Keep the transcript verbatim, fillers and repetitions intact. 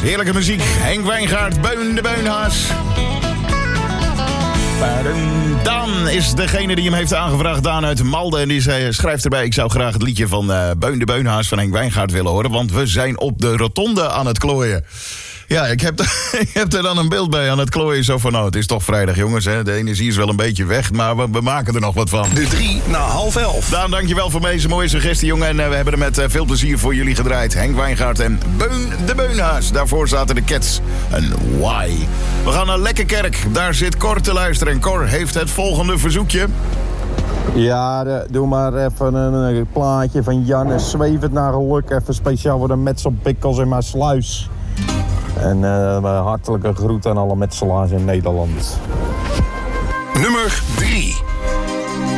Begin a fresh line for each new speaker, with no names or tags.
Heerlijke muziek. Henk Wijngaard, Beun de Beunhaas. Daan is degene die hem heeft aangevraagd. Daan uit Malden. En die zei, schrijft erbij: ik zou graag het liedje van uh, Beun de Beunhaas van Henk Wijngaard willen horen. Want we zijn op de rotonde aan het klooien. Ja, ik heb, ik heb er dan een beeld bij aan het klooien. Zo van, nou, het is toch vrijdag, jongens. Hè? De energie is wel een beetje weg, maar we, we maken er nog wat van.
De drie na half elf.
Daan, dankjewel voor deze mooie suggestie, jongen. En uh, we hebben er met uh, veel plezier voor jullie gedraaid. Henk Wijngaard en Beun de Beunhaas. Daarvoor zaten de Cats. En Why. We gaan naar Lekkerkerk. Daar zit Cor te luisteren. En Cor heeft het volgende verzoekje.
Ja, de, doe maar even een, een plaatje van Janne. Zweef het naar geluk. Even speciaal voor de metselpikkels in mijn sluis. En uh, hartelijke groet aan alle metselaars in Nederland.
Nummer drie.